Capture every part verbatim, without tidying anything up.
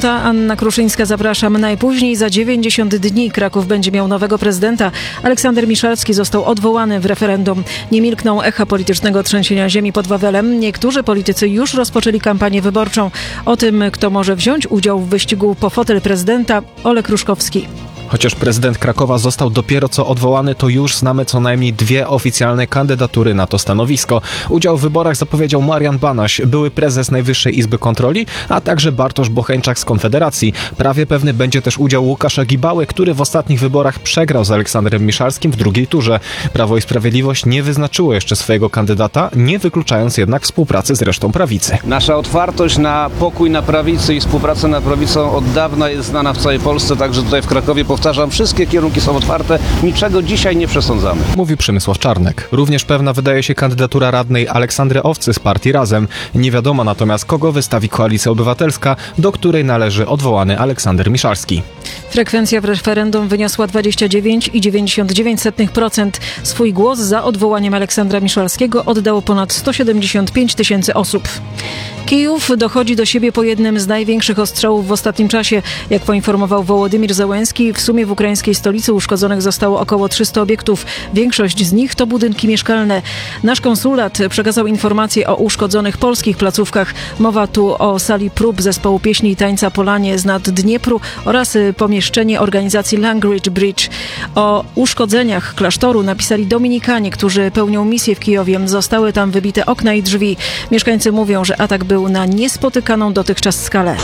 Minuta, Anna Kruszyńska, zapraszam. Najpóźniej za dziewięćdziesiąt dni Kraków będzie miał nowego prezydenta. Aleksander Miszalski został odwołany w referendum. Nie milkną echa politycznego trzęsienia ziemi pod Wawelem. Niektórzy politycy już rozpoczęli kampanię wyborczą. O tym, kto może wziąć udział w wyścigu po fotel prezydenta, Olek Ruszkowski. Chociaż prezydent Krakowa został dopiero co odwołany, to już znamy co najmniej dwie oficjalne kandydatury na to stanowisko. Udział w wyborach zapowiedział Marian Banaś, były prezes Najwyższej Izby Kontroli, a także Bartosz Bocheńczak z Konfederacji. Prawie pewny będzie też udział Łukasza Gibały, który w ostatnich wyborach przegrał z Aleksandrem Miszalskim w drugiej turze. Prawo i Sprawiedliwość nie wyznaczyło jeszcze swojego kandydata, nie wykluczając jednak współpracy z resztą prawicy. Nasza otwartość na pokój na prawicy i współpracę na prawicą od dawna jest znana w całej Polsce, także tutaj w Krakowie, powtarzam, wszystkie kierunki są otwarte, niczego dzisiaj nie przesądzamy. Mówi Przemysław Czarnek. Również pewna wydaje się kandydatura radnej Aleksandry Owcy z partii Razem. Nie wiadomo natomiast, kogo wystawi Koalicja Obywatelska, do której należy odwołany Aleksander Miszalski. Frekwencja w referendum wyniosła dwadzieścia dziewięć i dziewięćdziesiąt dziewięć procent. Swój głos za odwołaniem Aleksandra Miszalskiego oddało ponad sto siedemdziesiąt pięć tysięcy osób. Kijów dochodzi do siebie po jednym z największych ostrzałów w ostatnim czasie. Jak poinformował Wołodymyr Zełenski, w sumie w ukraińskiej stolicy uszkodzonych zostało około trzysta obiektów. Większość z nich to budynki mieszkalne. Nasz konsulat przekazał informacje o uszkodzonych polskich placówkach. Mowa tu o sali prób zespołu pieśni i tańca Polanie z nad Dniepru oraz pomieszczenie organizacji Langridge Bridge. O uszkodzeniach klasztoru napisali Dominikanie, którzy pełnią misję w Kijowie. Zostały tam wybite okna i drzwi. Mieszkańcy mówią, że atak był na niespotykaną dotychczas skalę.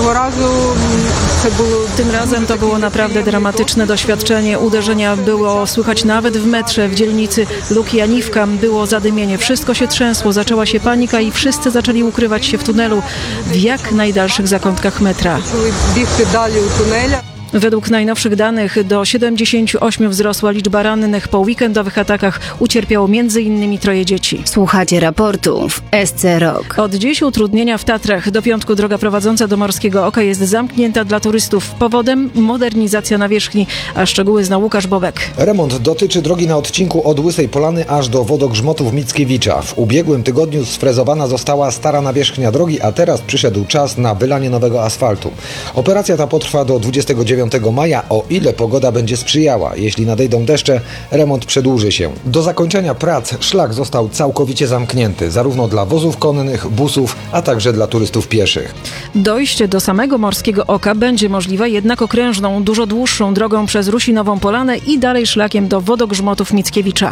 Tym razem to było naprawdę dramatyczne doświadczenie. Uderzenia było słychać nawet w metrze w dzielnicy Lukianiwka. Było zadymienie. Wszystko się trzęsło. Zaczęła się panika i wszyscy zaczęli ukrywać się w tunelu w jak najdalszych zakątkach metra. Według najnowszych danych do siedemdziesięciu ośmiu wzrosła liczba rannych. Po weekendowych atakach ucierpiało między innymi troje dzieci. Słuchacie raportu w S C Rock. Od dziś utrudnienia w Tatrach. Do piątku droga prowadząca do Morskiego Oka jest zamknięta dla turystów. Powodem modernizacja nawierzchni, a szczegóły zna Łukasz Bobek. Remont dotyczy drogi na odcinku od Łysej Polany aż do wodogrzmotów Mickiewicza. W ubiegłym tygodniu sfrezowana została stara nawierzchnia drogi, a teraz przyszedł czas na wylanie nowego asfaltu. Operacja ta potrwa do dwudziestego dziewiątego maja, o ile pogoda będzie sprzyjała. Jeśli nadejdą deszcze, remont przedłuży się. Do zakończenia prac szlak został całkowicie zamknięty, zarówno dla wozów konnych, busów, a także dla turystów pieszych. Dojście do samego Morskiego Oka będzie możliwe jednak okrężną, dużo dłuższą drogą przez Rusinową Polanę i dalej szlakiem do wodogrzmotów Mickiewicza.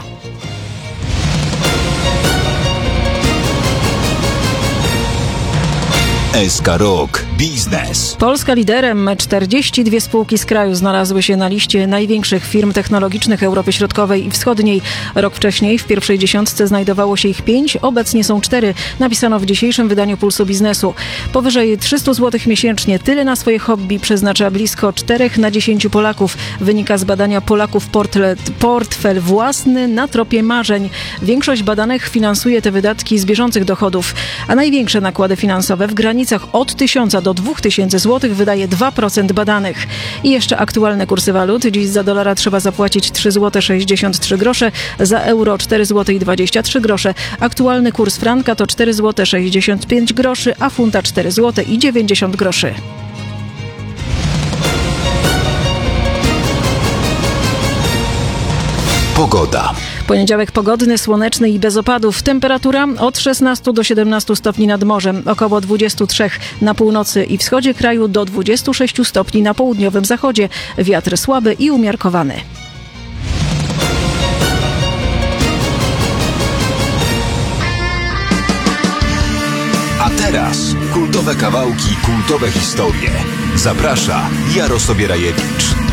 S K Rock Biznes. Polska liderem. czterdzieści dwie spółki z kraju znalazły się na liście największych firm technologicznych Europy Środkowej i Wschodniej. Rok wcześniej w pierwszej dziesiątce znajdowało się ich pięć, obecnie są cztery. Napisano w dzisiejszym wydaniu Pulsu Biznesu. Powyżej trzysta złotych miesięcznie, tyle na swoje hobby przeznacza blisko czterech na dziesięciu Polaków. Wynika z badania Polaków portlet, portfel własny na tropie marzeń. Większość badanych finansuje te wydatki z bieżących dochodów, a największe nakłady finansowe w granicach od tysiąca do dwóch tysięcy złotych wydaje dwa procent badanych. I jeszcze aktualne kursy walut. Dziś za dolara trzeba zapłacić trzy złote sześćdziesiąt trzy grosze, za euro cztery złote dwadzieścia trzy grosze. Aktualny kurs franka to cztery złote sześćdziesiąt pięć groszy, a funta cztery złote dziewięćdziesiąt groszy. Pogoda. Poniedziałek pogodny, słoneczny i bez opadów. Temperatura od szesnastu do siedemnastu stopni nad morzem, około dwudziestu trzech na północy i wschodzie kraju, do dwudziestu sześciu stopni na południowym zachodzie. Wiatr słaby i umiarkowany. A teraz kultowe kawałki, kultowe historie. Zaprasza Jarosław Bierajewicz.